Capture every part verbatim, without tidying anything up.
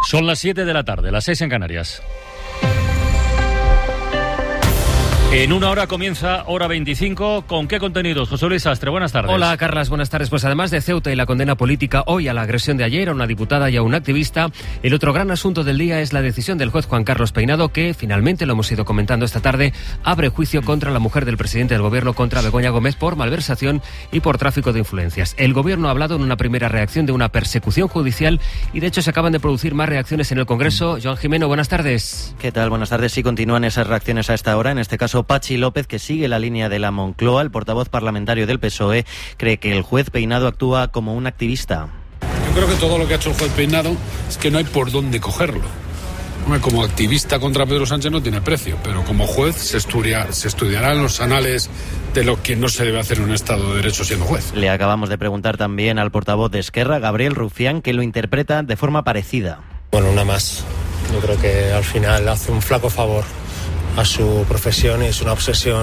Son las siete de la tarde, las seis en Canarias. En una hora comienza Hora veinticinco. ¿Con qué contenidos? José Luis Sastre, buenas tardes. Hola, Carlas, buenas tardes. Pues además de Ceuta y la condena política hoy a la agresión de ayer a una diputada y a un activista, el otro gran asunto del día es la decisión del juez Juan Carlos Peinado, que finalmente, lo hemos ido comentando esta tarde, abre juicio contra la mujer del presidente del gobierno, contra Begoña Gómez, por malversación y por tráfico de influencias. El gobierno ha hablado en una primera reacción de una persecución judicial y de hecho se acaban de producir más reacciones en el Congreso. Joan Jimeno, buenas tardes. ¿Qué tal? Buenas tardes. Sí, continúan esas reacciones a esta hora. En este caso, Pachi López, que sigue la línea de la Moncloa, el portavoz parlamentario del P S O E, cree que el juez Peinado actúa como un activista. Yo creo que todo lo que ha hecho el juez Peinado es que no hay por dónde cogerlo. Como activista contra Pedro Sánchez no tiene precio, pero como juez se, estudia, se estudiará en los anales de lo que no se debe hacer en un Estado de Derecho siendo juez. Le acabamos de preguntar también al portavoz de Esquerra, Gabriel Rufián, que lo interpreta de forma parecida. Bueno, una más. Yo creo que al final hace un flaco favor a su profesión y es una obsesión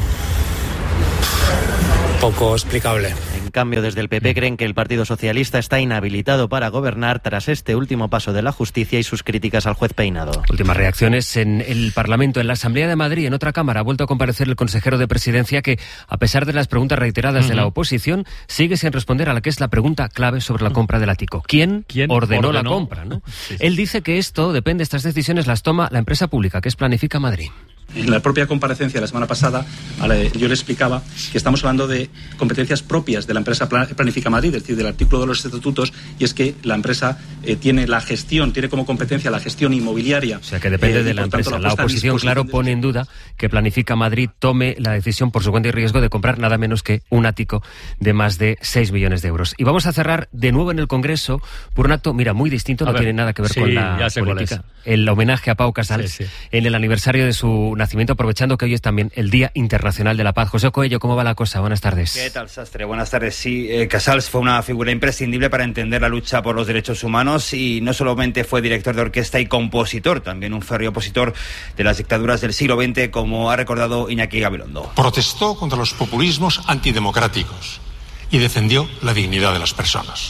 poco explicable. En cambio, desde el P P creen que el Partido Socialista está inhabilitado para gobernar tras este último paso de la justicia y sus críticas al juez Peinado. Últimas reacciones en el Parlamento. En la Asamblea de Madrid, en otra Cámara, ha vuelto a comparecer el consejero de Presidencia, que, a pesar de las preguntas reiteradas uh-huh. de la oposición, sigue sin responder a la que es la pregunta clave sobre la compra del ático. ¿Quién, ¿Quién ordenó, ordenó la compra? ¿no? sí, sí. Él dice que esto depende, estas decisiones las toma la empresa pública, que es Planifica Madrid. En la propia comparecencia de la semana pasada, yo le explicaba que estamos hablando de competencias propias de la empresa Planifica Madrid, es decir, del artículo de los estatutos, y es que la empresa eh, tiene la gestión, tiene como competencia la gestión inmobiliaria. O sea, que depende eh, de la empresa. Tanto, la, la oposición, claro, de... pone en duda que Planifica Madrid tome la decisión por su cuenta y riesgo de comprar nada menos que un ático de más de seis millones de euros. Y vamos a cerrar de nuevo en el Congreso por un acto, mira, muy distinto, a no ver, tiene nada que ver sí, con la política. El homenaje a Pau Casals sí, sí. en el aniversario de su nacimiento, aprovechando que hoy es también el Día Internacional de la Paz. José Coello, ¿cómo va la cosa? Buenas tardes. ¿Qué tal, Sastre? Buenas tardes. Sí, eh, Casals fue una figura imprescindible para entender la lucha por los derechos humanos y no solamente fue director de orquesta y compositor, también un férreo opositor de las dictaduras del siglo veinte, como ha recordado Iñaki Gabilondo. Protestó contra los populismos antidemocráticos y defendió la dignidad de las personas.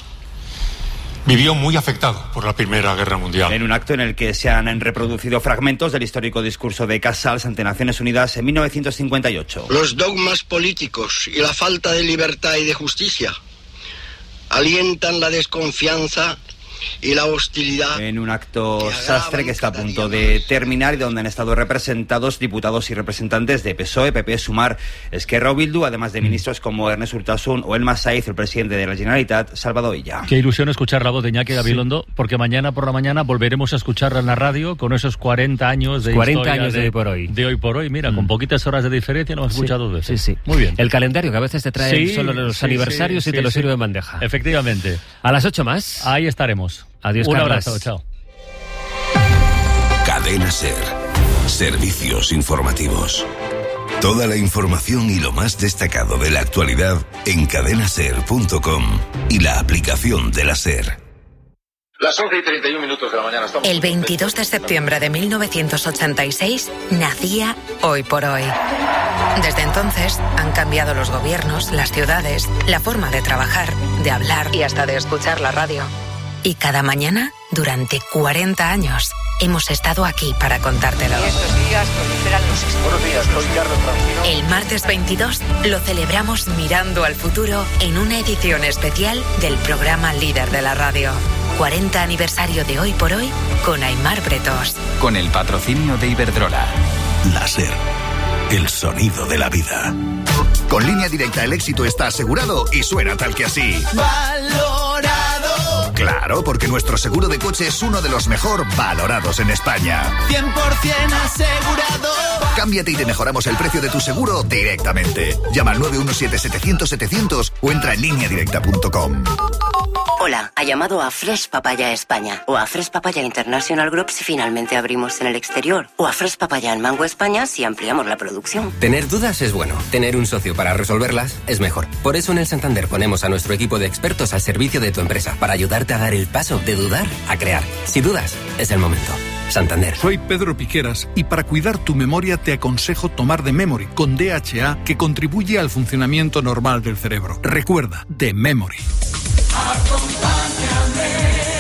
Vivió muy afectado por la Primera Guerra Mundial. En un acto en el que se han reproducido fragmentos del histórico discurso de Casals ante Naciones Unidas en mil novecientos cincuenta y ocho. Los dogmas políticos y la falta de libertad y de justicia alientan la desconfianza y la hostilidad. En un acto, Sastre, que está a punto de terminar y donde han estado representados diputados y representantes de P S O E, P P, Sumar, Esquerra o Bildu, además de ministros como Ernest Urtasun o Elmas Saiz, el presidente de la Generalitat, Salvador Illa. Qué ilusión escuchar la voz de Iñaki Gabilondo, sí. porque mañana por la mañana volveremos a escucharla en la radio con esos cuarenta años de cuarenta años de, de hoy por hoy. De hoy por hoy, mira, mm. con poquitas horas de diferencia no hemos sí. escuchado de eso. Sí, sí. Muy bien. El calendario, que a veces te trae sí, solo los sí, aniversarios sí, y te sí, lo sirve sí. en bandeja. Efectivamente. A las ocho más. Ahí estaremos. Adiós, un Carlas. abrazo, chao. Cadena SER. Servicios informativos. Toda la información y lo más destacado de la actualidad en cadena ser punto com y la aplicación de la SER. Las once y treinta y un minutos de la mañana. Estamos El veintidós de septiembre de mil novecientos ochenta y seis nacía Hoy por Hoy. Desde entonces han cambiado los gobiernos, las ciudades, la forma de trabajar, de hablar y hasta de escuchar la radio. Y cada mañana, durante cuarenta años, hemos estado aquí para contártelo. Y estos días proliferan los... Buenos días, soy Carlos Francino. El martes veintidós lo celebramos mirando al futuro en una edición especial del programa líder de la radio. cuarenta aniversario de Hoy por Hoy con Aimar Bretos. Con el patrocinio de Iberdrola. La SER, el sonido de la vida. Con Línea Directa el éxito está asegurado y suena tal que así. ¡Valorado! Claro, porque nuestro seguro de coche es uno de los mejor valorados en España. cien por ciento asegurado. Cámbiate y te mejoramos el precio de tu seguro directamente. Llama al nueve uno siete, setecientos, setecientos o entra en línea directa punto com. Hola, ha llamado a Fresh Papaya España o a Fresh Papaya International Group si finalmente abrimos en el exterior o a Fresh Papaya en Mango España si ampliamos la producción. Tener dudas es bueno, tener un socio para resolverlas es mejor. Por eso en el Santander ponemos a nuestro equipo de expertos al servicio de tu empresa para ayudarte a dar el paso de dudar a crear. Si dudas, es el momento. Santander. Soy Pedro Piqueras y para cuidar tu memoria te aconsejo tomar The Memory con D H A, que contribuye al funcionamiento normal del cerebro. Recuerda, The Memory. Acompáñame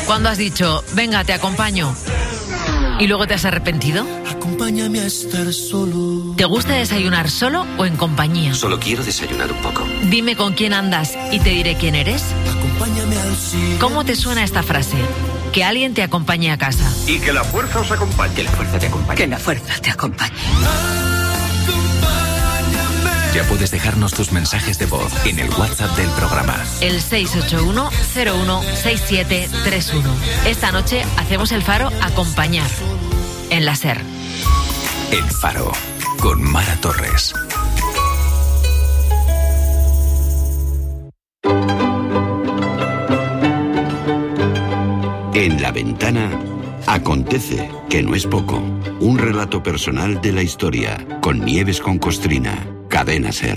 ¿Cuándo has dicho, venga, te acompaño? ¿Y luego te has arrepentido? Acompáñame a estar solo. ¿Te gusta desayunar solo o en compañía? Solo quiero desayunar un poco. Dime con quién andas y te diré quién eres. Acompáñame al cine. ¿Cómo te suena esta frase? Que alguien te acompañe a casa. Y que la fuerza os acompañe. Que la fuerza te acompañe. Que la fuerza te acompañe. Ya puedes dejarnos tus mensajes de voz en el WhatsApp del programa. El seis ocho uno cero uno seis siete tres uno. Esta noche hacemos el Faro Acompañar. En la SER. El Faro. Con Mara Torres. En La Ventana acontece, que no es poco. Un relato personal de la historia, con Nieves con Costrina. Cadena SER.